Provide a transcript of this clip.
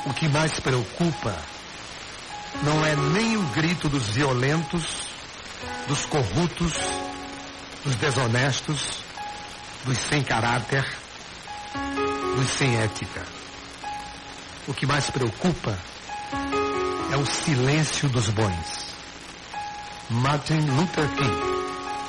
O que mais preocupa não é nem o grito dos violentos, dos corruptos, dos desonestos, dos sem caráter, dos sem ética. O que mais preocupa é o silêncio dos bons. Martin Luther King.